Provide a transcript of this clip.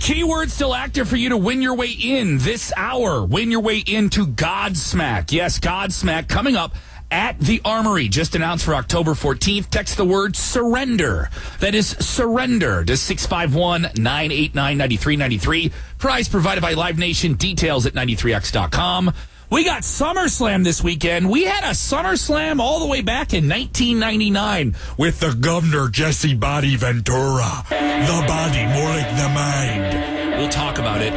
Keyword still active for you to win your way in this hour. Win your way into Godsmack. Yes, Godsmack coming up at the Armory. Just announced for October 14th. Text the word surrender. That is surrender to 651-989-9393. Prize provided by Live Nation. Details at 93x.com. We got SummerSlam this weekend. We had a SummerSlam all the way back in 1999 with the Governor Jesse Body Ventura. The body, more like the mind. We'll talk about it